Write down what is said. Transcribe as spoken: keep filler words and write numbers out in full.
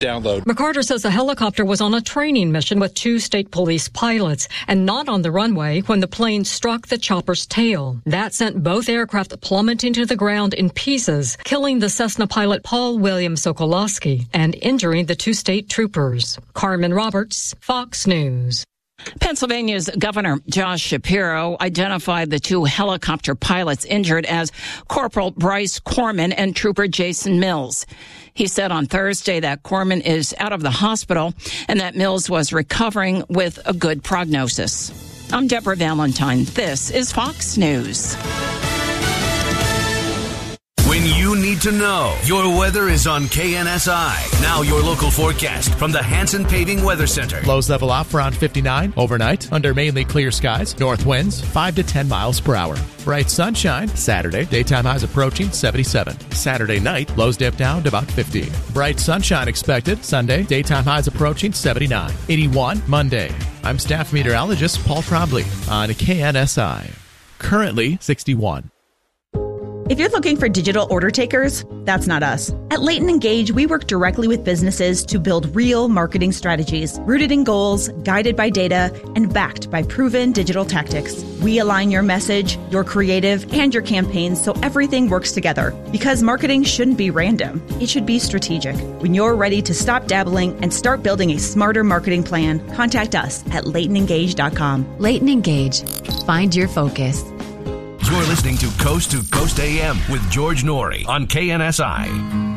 Download. McCarter says the helicopter was on a training mission with two state police pilots and not on the runway when the plane struck the chopper's tail. That sent both aircraft plummeting to the ground in pieces, killing the Cessna pilot Paul William Sokolowski and injuring the two state troopers. Carmen Roberts, Fox News. Pennsylvania's Governor Josh Shapiro identified the two helicopter pilots injured as Corporal Bryce Corman and Trooper Jason Mills. He said on Thursday that Corman is out of the hospital and that Mills was recovering with a good prognosis. I'm Deborah Valentine. This is Fox News. When you need to know, your weather is on K N S I. Now your local forecast from the Hanson Paving Weather Center. Lows level off around fifty-nine overnight under mainly clear skies. North winds five to ten miles per hour. Bright sunshine Saturday. Daytime highs approaching seventy-seven. Saturday night, lows dip down to about fifty. Bright sunshine expected Sunday. Daytime highs approaching seventy-nine. eighty-one Monday. I'm staff meteorologist Paul Trombley on K N S I. Currently sixty-one. If you're looking for digital order takers, that's not us. At Leighton Engage, we work directly with businesses to build real marketing strategies, rooted in goals, guided by data, and backed by proven digital tactics. We align your message, your creative, and your campaigns so everything works together. Because marketing shouldn't be random. It should be strategic. When you're ready to stop dabbling and start building a smarter marketing plan, contact us at leighton engage dot com. Leighton Engage. Find your focus. You're listening to Coast to Coast A M with George Norrie on K N S I.